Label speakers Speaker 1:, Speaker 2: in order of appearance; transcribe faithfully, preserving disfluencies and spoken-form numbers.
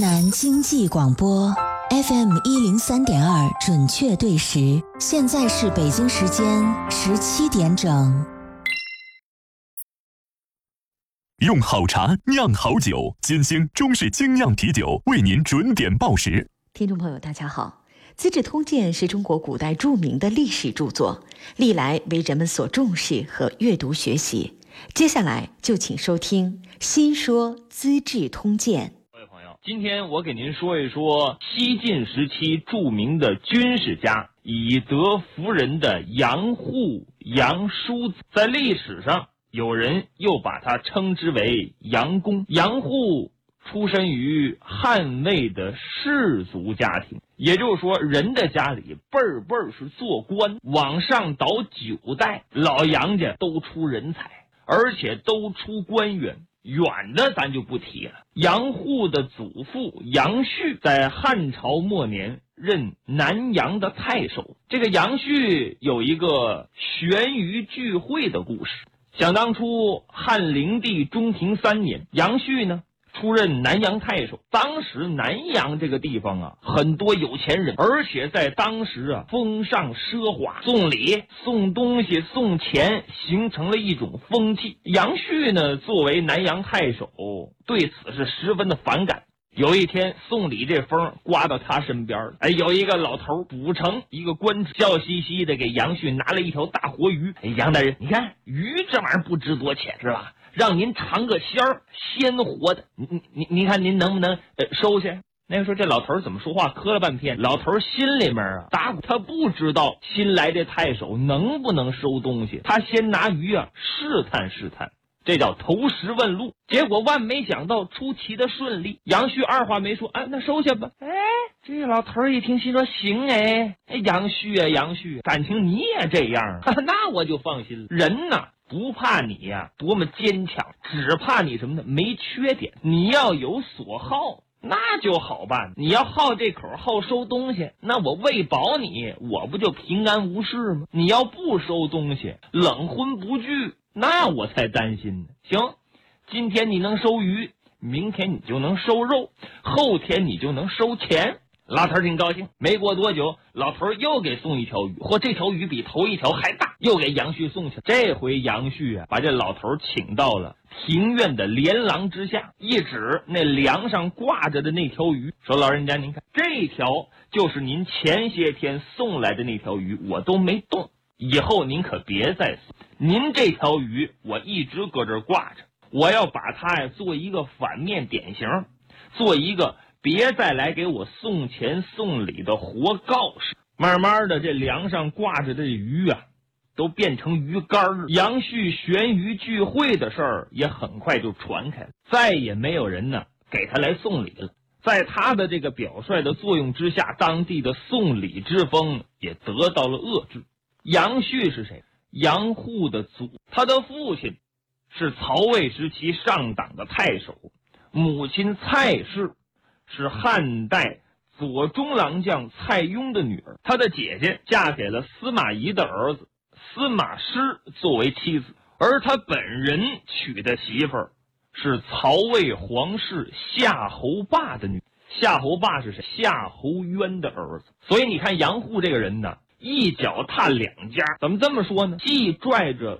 Speaker 1: 南经济广播 F M 一零三点二准确对时，现在是北京时间十七点整。
Speaker 2: 用好茶酿好酒，金星中式精酿啤酒为您准点报时。
Speaker 3: 听众朋友大家好，《资治通鉴》是中国古代著名的历史著作，历来为人们所重视和阅读学习。接下来就请收听新说《资治通鉴》。
Speaker 4: 各位朋友，今天我给您说一说西晋时期著名的军事家以德服人的杨户、杨叔子，在历史上有人又把他称之为杨公。杨户出身于汉魏的士族家庭，也就是说人的家里辈儿辈儿是做官，往上倒九代，老杨家都出人才，而且都出官员，远的咱就不提了。杨户的祖父杨旭在汉朝末年任南阳的太守。这个杨旭有一个悬鱼聚会的故事。想当初汉灵帝中平三年，杨旭呢出任南阳太守。当时南阳这个地方啊，很多有钱人，而且在当时啊，风尚奢华，送礼、送东西、送钱，形成了一种风气。杨旭呢，作为南阳太守，对此是十分的反感。有一天，送礼这风刮到他身边了。哎，有一个老头补成一个官职，笑嘻嘻的给杨旭拿了一条大活鱼。哎，杨大人，你看鱼这玩意儿不值多钱是吧？让您尝个鲜儿，鲜活的，您您您看您能不能呃收下？那个时候这老头怎么说话，磕了半天。老头心里面啊打鼓，他不知道新来的太守能不能收东西，他先拿鱼啊试探试探。这叫投石问路，结果万没想到出奇的顺利。杨旭二话没说，哎，那收下吧。哎，这老头一听，心说行哎，哎，杨旭啊，杨旭，感情你也这样，那我就放心了。人呐，不怕你呀、啊、多么坚强，只怕你什么呢？没缺点。你要有所好，那就好办。你要好这口，好收东西，那我喂饱你，我不就平安无事吗？你要不收东西，冷荤不惧，那我才担心呢。行，今天你能收鱼，明天你就能收肉，后天你就能收钱。老头挺高兴。没过多久，老头又给送一条鱼，或这条鱼比头一条还大，又给杨旭送去。这回杨旭啊，把这老头请到了庭院的连廊之下，一指那梁上挂着的那条鱼，说：“老人家，您看，这条就是您前些天送来的那条鱼，我都没动。以后您可别再送。您这条鱼我一直搁这挂着，我要把它呀做一个反面典型，做一个别再来给我送钱送礼的活告示。”慢慢的，这梁上挂着的鱼啊，都变成鱼干了。杨旭悬鱼聚会的事儿也很快就传开了，再也没有人呢给他来送礼了。在他的这个表率的作用之下，当地的送礼之风也得到了遏制。杨旭是谁？杨户的祖，他的父亲是曹魏时期上党的太守，母亲蔡氏是汉代左中郎将蔡邕的女儿，他的姐姐嫁给了司马懿的儿子司马师作为妻子，而他本人娶的媳妇儿是曹魏皇室夏侯霸的女儿。夏侯霸是谁？夏侯渊的儿子。所以你看杨户这个人呢，一脚踏两家。怎么这么说呢？既拽着